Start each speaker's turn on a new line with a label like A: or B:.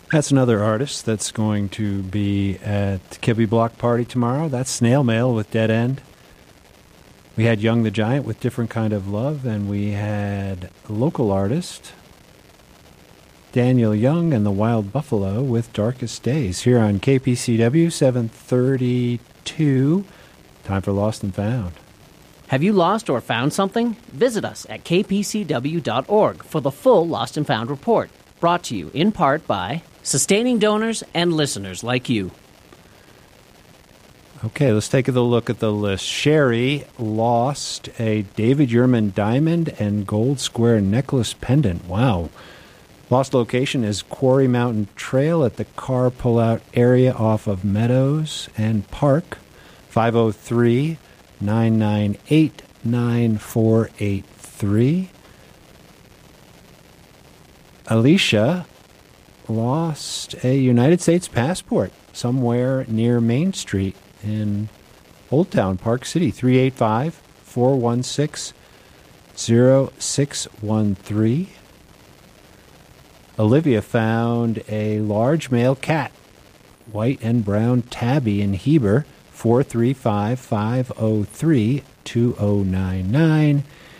A: That's another artist that's going to be at Kibbe Block Party tomorrow. That's Snail Mail with Dead End. We had Young the Giant with Different Kind of Love, and we had a local artist, Daniel Young and the Wild Buffalo with Darkest Days here on KPCW 732. Time for Lost and Found.
B: Have you lost or found something? Visit us at kpcw.org for the full Lost and Found report, brought to you in part by sustaining donors and listeners like you.
A: Okay, let's take a look at the list. Sherry lost a David Yurman diamond and gold square necklace pendant. Wow. Lost location is Quarry Mountain Trail at the car pullout area off of Meadows and Park. 503-998-9483. Alicia lost a United States passport somewhere near Main Street in Old Town, Park City. 385-416-0613. Olivia found a large male cat, white and brown tabby in Heber. 435-503-2099.